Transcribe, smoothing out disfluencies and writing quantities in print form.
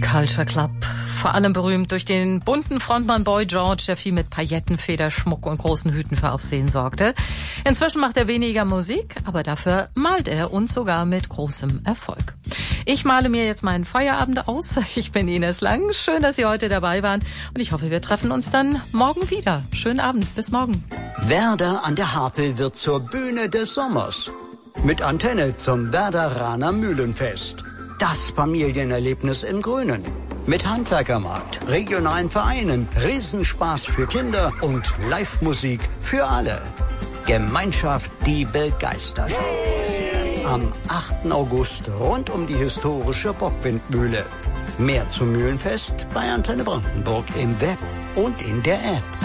Culture Club. Vor allem berühmt durch den bunten Frontmann Boy George, der viel mit Pailletten, Federschmuck und großen Hüten für Aufsehen sorgte. Inzwischen macht er weniger Musik, aber dafür malt er und sogar mit großem Erfolg. Ich male mir jetzt meinen Feierabend aus. Ich bin Ines Lang. Schön, dass Sie heute dabei waren. Und ich hoffe, wir treffen uns dann morgen wieder. Schönen Abend. Bis morgen. Werder an der Havel wird zur Bühne des Sommers. Mit Antenne zum Werderaner Mühlenfest. Das Familienerlebnis im Grünen. Mit Handwerkermarkt, regionalen Vereinen, Riesenspaß für Kinder und Live-Musik für alle. Gemeinschaft, die begeistert. Am 8. August rund um die historische Bockwindmühle. Mehr zum Mühlenfest bei Antenne Brandenburg im Web und in der App.